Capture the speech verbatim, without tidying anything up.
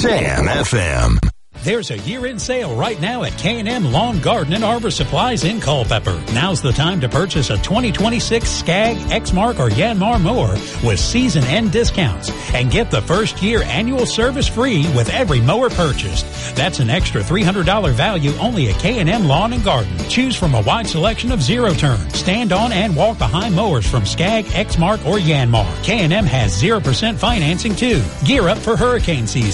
Jam F M. There's a year-end sale right now at K and M Lawn, Garden, and Arbor Supplies in Culpeper. Now's the time to purchase a twenty twenty-six Skag, Exmark, or Yanmar mower with season-end discounts and get the first year annual service free with every mower purchased. That's an extra three hundred dollars value only at K and M Lawn and Garden. Choose from a wide selection of zero-turn, stand-on, and walk-behind mowers from Skag, Exmark, or Yanmar. K and M has zero percent financing, too. Gear up for hurricane season.